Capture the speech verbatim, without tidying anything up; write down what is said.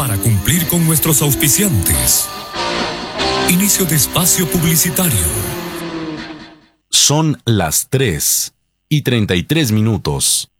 para cumplir con nuestros auspiciantes. Inicio de espacio publicitario. Son las tres y treinta y tres minutos.